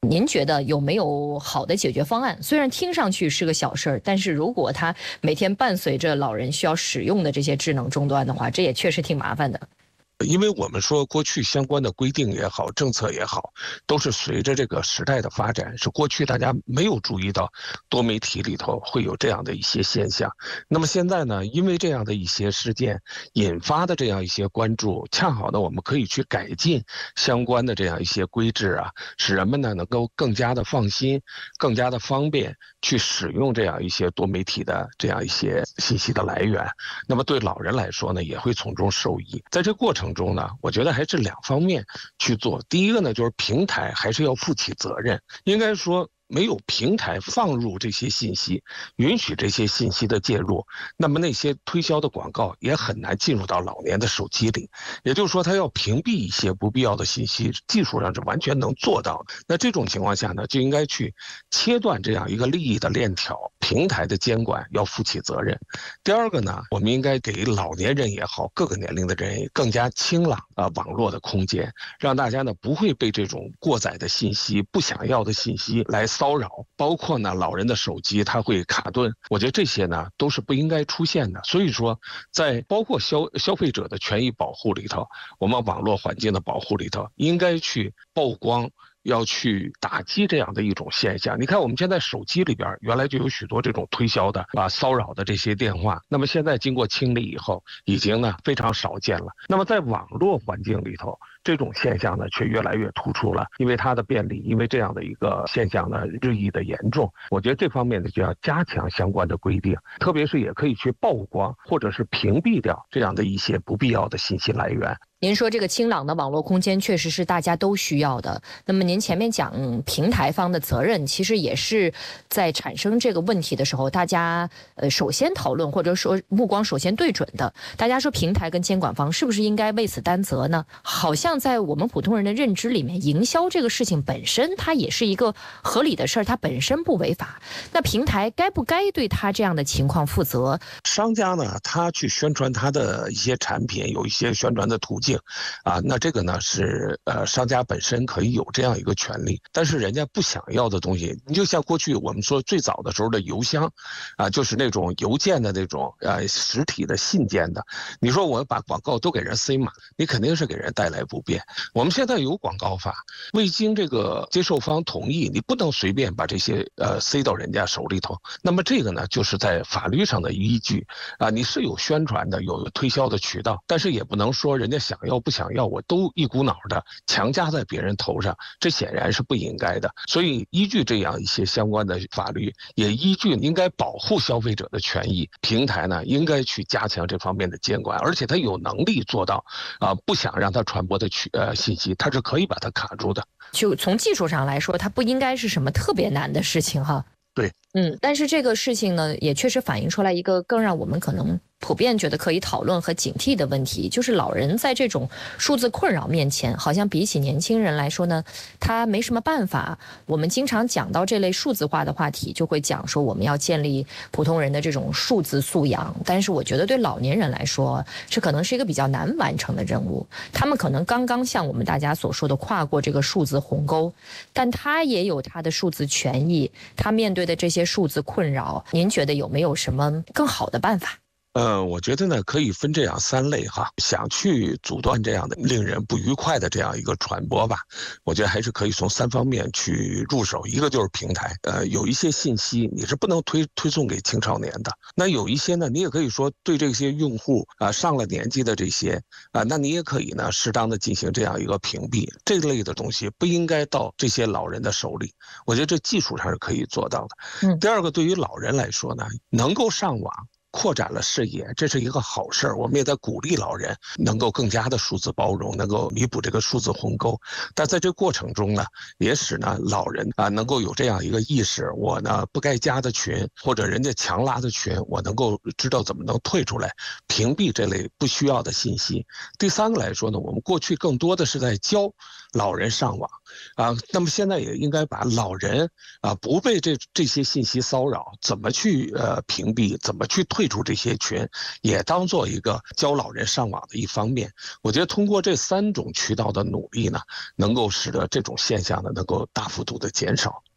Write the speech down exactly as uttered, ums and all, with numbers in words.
您觉得有没有好的解决方案？虽然听上去是个小事儿，但是如果它每天伴随着老人需要使用的这些智能终端的话，这也确实挺麻烦的。 因为我们说过去相关的规定也好，政策也好，都是随着这个时代的发展，是过去大家没有注意到多媒体里头会有这样的一些现象。那么现在呢，因为这样的一些事件引发的这样一些关注，恰好呢，我们可以去改进相关的这样一些规制啊，使人们呢能够更加的放心，更加的方便去使用这样一些多媒体的这样一些信息的来源。那么对老人来说呢，也会从中受益。在这过程中呢，我觉得还是两方面去做。第一个呢，就是平台还是要负起责任，应该说没有平台放入这些信息，允许这些信息的介入，那么那些推销的广告也很难进入到老年的手机里。也就是说，它要屏蔽一些不必要的信息，技术上是完全能做到的。那这种情况下呢，就应该去切断这样一个利益的链条，平台的监管要负起责任。第二个呢，我们应该给老年人也好，各个年龄的人也更加清朗啊网络的空间，让大家呢不会被这种过载的信息、不想要的信息来骚扰，包括呢老人的手机它会卡顿，我觉得这些呢都是不应该出现的。所以说，在包括消消费者的权益保护里头，我们网络环境的保护里头，应该去曝光。要去打击这样的一种现象。你看我们现在手机里边原来就有许多这种推销的啊骚扰的这些电话，那么现在经过清理以后，已经呢非常少见了。那么在网络环境里头，这种现象呢却越来越突出了，因为它的便利，因为这样的一个现象呢日益的严重。我觉得这方面呢就要加强相关的规定，特别是也可以去曝光或者是屏蔽掉这样的一些不必要的信息来源。 您说这个清朗的网络空间确实是大家都需要的。那么您前面讲平台方的责任，其实也是在产生这个问题的时候，大家呃首先讨论或者说目光首先对准的。大家说平台跟监管方是不是应该为此担责呢？好像在我们普通人的认知里面，营销这个事情本身它也是一个合理的事儿，它本身不违法。那平台该不该对他这样的情况负责？ 商家呢，他去宣传他的一些产品，有一些宣传的途径。啊，那这个呢是呃商家本身可以有这样一个权利，但是人家不想要的东西，你就像过去我们说最早的时候的邮箱，啊，就是那种邮件的那种呃实体的信件的，你说我把广告都给人塞满，你肯定是给人带来不便。我们现在有广告法，未经这个接受方同意，你不能随便把这些呃塞到人家手里头。那么这个呢，就是在法律上的依据啊，你是有宣传的，有推销的渠道，但是也不能说人家想要不想要我都一股脑的强加在别人头上，这显然是不应该的。所以依据这样一些相关的法律，也依据应该保护消费者的权益，平台呢应该去加强这方面的监管，而且它有能力做到啊、呃，不想让它传播的去呃信息，它是可以把它卡住的。 就从技术上来说，它不应该是什么特别难的事情哈。 对， 嗯，但是这个事情呢，也确实反映出来一个更让我们可能普遍觉得可以讨论和警惕的问题，就是老人在这种数字困扰面前，好像比起年轻人来说呢，他没什么办法。我们经常讲到这类数字化的话题，就会讲说我们要建立普通人的这种数字素养，但是我觉得对老年人来说，这可能是一个比较难完成的任务。他们可能刚刚像我们大家所说的跨过这个数字鸿沟，但他也有他的数字权益，他面对的这些数字困扰，您觉得有没有什么更好的办法？ 呃，我觉得呢，可以分这样三类哈。想去阻断这样的令人不愉快的这样一个传播吧，我觉得还是可以从三方面去入手。一个就是平台，呃，有一些信息你是不能推推送给青少年的。那有一些呢，你也可以说对这些用户啊、呃、上了年纪的这些啊、呃，那你也可以呢适当的进行这样一个屏蔽。这类的东西不应该到这些老人的手里。我觉得这技术上是可以做到的。嗯。第二个，对于老人来说呢，能够上网，扩展了视野，这是一个好事儿。我们也在鼓励老人能够更加的数字包容，能够弥补这个数字鸿沟。但在这过程中呢，也使呢老人啊能够有这样一个意识：我呢不该加的群，或者人家强拉的群，我能够知道怎么能退出来，屏蔽这类不需要的信息。第三个来说呢，我们过去更多的是在教老人上网啊，那么现在也应该把老人啊不被这这些信息骚扰，怎么去呃屏蔽，怎么去退出这些群，也当做一个教老人上网的一方面。我觉得通过这三种渠道的努力呢，能够使得这种现象呢能够大幅度的减少。